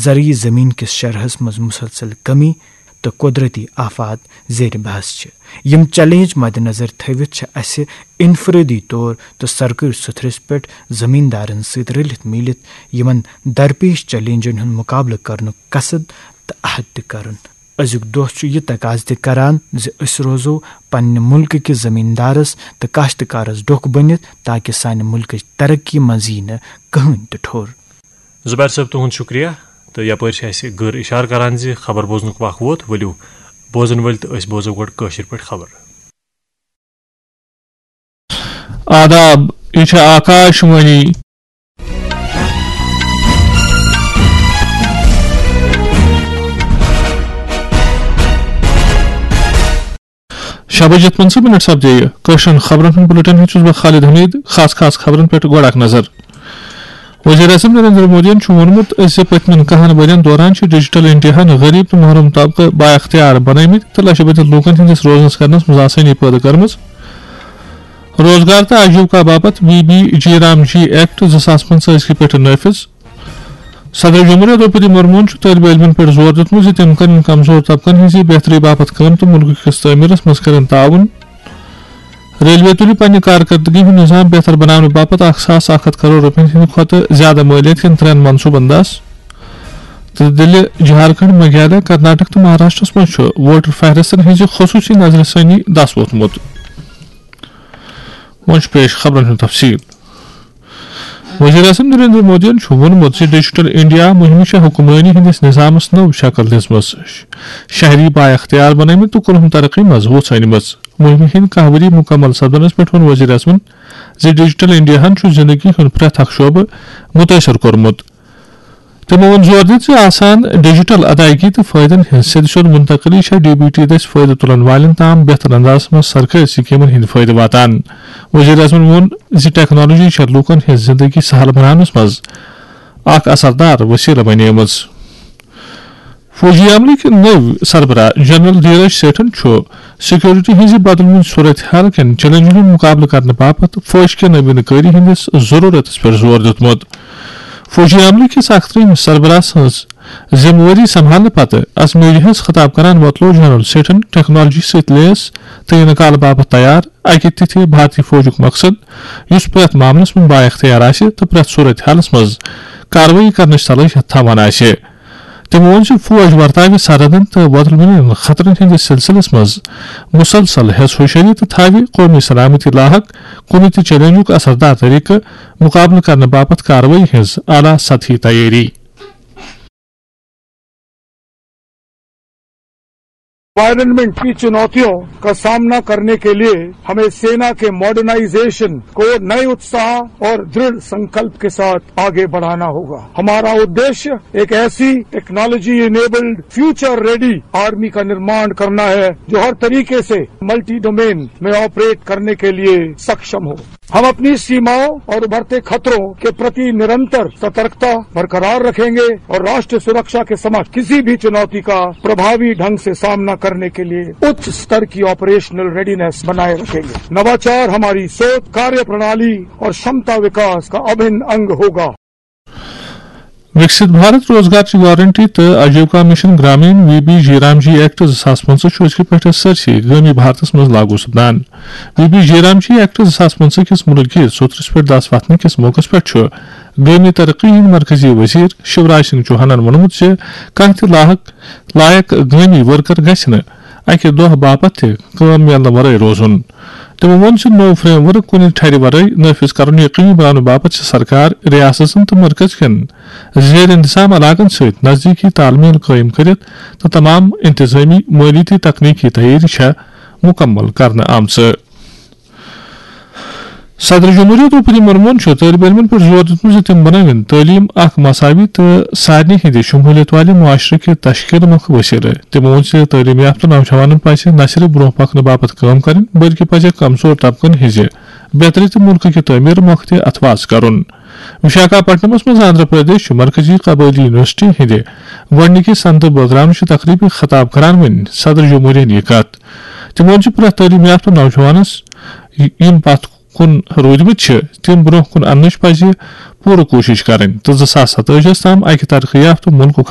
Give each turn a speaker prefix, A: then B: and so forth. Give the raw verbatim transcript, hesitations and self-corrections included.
A: زرعی زمین کس شرحس مز مسلسل کمی تو قدرتی آفات زیر بحث چھ یم چیلنج مد نظر تھوت چھ اسہ انفرادی طور تو سرکاری ستھرس پہ زمیندارن ست رلت میلت یمن درپیش چیلنجن ہند مقابلہ کرنک قصد تو عہد تہ کرن. ازیک دہ چھ یہ تقاض تہ کران ز اس روزو پنہ ملک کس زمیندارس تو کاشتکارس ڈوکھ بنت تاکہ سانہ ملک ترقی مز یی نہ کہین تہ ٹھور.
B: زبیر صاحب تہد شکریہ. تو یپر اِس غیر اشارہ کران زِ خبر بوزنک وق ووت ؤلِو بوزن ول تو أسۍ بوزو گۄڈٕ کٲشِر پٲٹھۍ خبر.
C: آداب، یہ چھِ آکاش وانی. شےٚ بجے پٕنٛژٕ منٹ سپدیہِ کٲشرٮ۪ن خبرن ہُنٛد بُلٹن ہیٚتھ چھُس بہٕ خالد حمید. خاص خاص خبرن پٮ۪ٹھ گۄڈٕ اکھ نظر. وزیر اعظم نریندر مودین وونمت زِ پٔتمٮ۪ن کہن ؤرین دوران چھِ ڈیجیٹل انڈیاہن غریب تو محروم طبقہٕ با اختیار بنٲومٕتۍ تہٕ لچھِ بٔدی لوٗکن ہٕنٛدِس روزنس کرنس منٛز آسٲنی پٲدٕ کٔرمٕژ. روزگار تہٕ آجیوکا باپتھ be B G Ram G act زٕ ساس پنٛژٕ أزکہِ پٮ۪ٹھٕ نٲفِظ. صدر جمہوریہ درپدی مرمون چھُ طٲلبہِ علمن پٮ۪ٹھ زور دیُتمُت زِ تِم کرن کمزور طبقن ہٕنٛزِ بہتری باپتھ کٲم تہٕ مُلکہٕ کِس تعمیٖرس منٛز کرن تعاوُن. ریلوے تُلہِ پننہِ کارکردگی ہُنٛد نظام بہتر بناونہٕ باپتھ اکھ ساس اکھ ہتھ کروڑ رۄپین ہٕنٛدِ کھۄتہٕ زیادٕ مٲلیت کٮ۪ن ترٛٮ۪ن منصوٗبن دس. تہٕ دِلہِ جھارکھنڈ میگھالیہ کرناٹک تہٕ مہاراشٹرس منٛز چھُ ووٹر فہرستن ہٕنٛزِ خصوٗصی نظرِ ثانی دس ووتمُت. وۄنۍ چھُ پیش خبرن ہُنٛد تفصیل. وزیر اعظم نریندر مودین چھُ ووٚنمُت زِ ڈیجیٹل انڈیا مہمہِ چھےٚ حکمرٲنی ہٕنٛدِس نظامس نٔو شکل دِژمٕژ، شہری با اختیار بنٲومٕتۍ تہٕ کوٚرہُن ترقی مضبوٗط ژھٲنِمٕژ. مہمہِ ہٕنٛدۍ کاہ ؤری مُکمل سپدنس پٮ۪ٹھ ووٚن وزیر اعظمن زِ ڈیجیٹل انڈیاہن چھُ زندگی ہُنٛد پرٛٮ۪تھ اکھ شعبہٕ مُتٲثر کوٚرمُت. تِمو ووٚن زور دِتھ زِ آسان ڈیجیٹل ادائیگی تہٕ فٲیدن ہٕنٛز سیٚدِ سیوٚد منتقلی چھےٚ ڈی بی ٹی دٔسۍ فٲیدٕ تُلن والٮ۪ن تام بہتر اندازس منٛز سرکٲرۍ سکیٖمن ہٕنٛدۍ فٲیدٕ واتان. وزیر اعظمن ووٚن زِ ٹیکنالوجی چھےٚ لوٗکن ہٕنٛز زندگی سہل بناونس منٛز اکھ اثردار وسیٖلہٕ بنیمٕژ. فوجی عملٕکۍ نٔوۍ سربراہ جنرل دھیرج سیٹھن چھُ سیکورٹی ہٕنٛزِ بدلمٕژ صوٗرت حال کٮ۪ن چیلنجن ہُنٛد مُقابلہٕ کرنہٕ باپتھ فوج کہِ نویٖن کٲری ہٕنٛدِس ضروٗرتس پٮ۪ٹھ زور دیُتمُت. فوجی عملہٕ کِس اکترٛہمِس سربراہ سٕنٛز ذمہٕ وٲری سمبھالنہٕ پتہٕ از میڈیاہس خطاب کران ووتلوو جنرل سیٹھن ٹیکنالوجی سۭتۍ لیس تہٕ یِنہٕ کالہٕ باپتھ تیار اکہِ تِتھہِ بھارتی فوجُک مقصد یُس پرٛٮ۪تھ معاملس منٛز با اختیار آسہِ تہٕ پرٛٮ۪تھ صوٗرت حالس منٛز کاروٲیی کرنٕچ صلٲحیت تھاوان آسہِ. تِمو ووٚن زِ فوج ورتاوِ سرحدن تہٕ بدلوٕنٮ۪ن خطرن ہٕنٛدِس سلسلس منٛز مُسلسل حیٚس ہوشیٲری تہٕ تھاوِ قومی سلامتی لاحق کُنہِ تہِ چیلنجُک اثردار طریقہٕ مُقابلہٕ کرنہٕ باپتھ کاروٲیی ہٕنٛز اعلیٰ سطحی تیٲری.
D: एनवायरनमेंट की चुनौतियों का सामना करने के लिए हमें सेना के मॉडर्नाइजेशन को नए उत्साह और दृढ़ संकल्प के साथ आगे बढ़ाना होगा. हमारा उद्देश्य एक ऐसी technology enabled future ready army का निर्माण करना है जो हर तरीके से मल्टी डोमेन में ऑपरेट करने के लिए सक्षम हो. हम अपनी सीमाओं और उभरते खतरों के प्रति निरंतर सतर्कता बरकरार रखेंगे और राष्ट्र सुरक्षा के समक्ष किसी भी चुनौती का प्रभावी ढंग से सामना करने के लिए उच्च स्तर की ऑपरेशनल रेडीनेस बनाए रखेंगे. नवाचार हमारी सोच, कार्य प्रणाली और क्षमता विकास का अभिन्न अंग होगा.
C: विकसित भारत रोजगार की गारंटी तो आजीविका मिशन ग्रामीण we B ji Ram ji act زٕ ساس پنٛژٕ چھُ أزکہِ پٮ۪ٹھٕ سٲرسٕے گٲمی بھارتس منٛز لاگو سپدان. وی بی جی رام جی ایکٹ زٕ ساس پنٛژٕ کِس مُلک کِس ژوترٕس پٮ۪ٹھ دس وتھنہٕ کِس موقعس پٮ۪ٹھ چھُ گٲمی ترقی ہٕنٛدۍ مرکزی وزیر شیوراج سنگھ چوہانن ووٚنمُت زِ کانٛہہ تہِ لاحق لایق گٲمی ورکر گژھِ نہٕ اکہِ دۄہ باپتھ تہِ کٲم میلنہٕ ورٲے روزُن. تِمو ووٚن زِ نوٚو فریم ورک کُنہِ ٹھرِ ورٲے نٲفِظ کرُن یقینی بناونہٕ باپتھ چھِ سرکار ریاستن تہٕ مرکز کٮ۪ن زیر انتظام علاقن سۭتۍ نزدیٖکی تال میل قٲیِم کٔرِتھ تہٕ تمام انتظٲمی مٲلی تہٕ تکنیٖکی تیٲری چھےٚ مُکمل کرنہٕ آمژٕ. صدر جمہوریہ درپدی مرمون چھُ طٲلبہِ علمن پٮ۪ٹھ زور دیُتمُت زِ تِم بنٲوِن تعلیٖم اکھ مساوی تہٕ سارنٕے ہٕنٛدِ شموٗلیت والہِ معاشرٕ کہِ تشکیل مۄکھٕ وسیٖلہٕ. تِمو ووٚن زِ تعلیٖم یافتہٕ نوجوانن پزِ نہ صرف برونٛہہ پکنہٕ باپتھ کٲم کرٕنۍ بلکہِ پزٮ۪کھ کمزور طبقن ہٕنٛزِ بہتری تہٕ مُلکہٕ کہِ تعمیٖر مۄکھٕ تہِ اتھواس کرُن. وشاکھاپٹنمس منٛز آندھرا پردیش چھُ مرکزی قبٲیلی یونیورسٹی ہٕنٛدِ گۄڈنِکہِ سنتہٕ بٲگراونٕچہِ تقریٖبہِ خطاب کران وۄنۍ صدر جمہوریہن یہِ کتھ. تِمو ووٚن زِ پرٛٮ۪تھ تعلیٖم یافتہٕ نوجوانس یِم پتھ کُن روٗدمٕتۍ چھِ تِم برونٛہہ کُن اننٕچ پزِ پوٗرٕ کوٗشش کرٕنۍ تہٕ زٕ ساس ستٲجیَس تام اکہِ ترقی یافتہٕ مُلکُک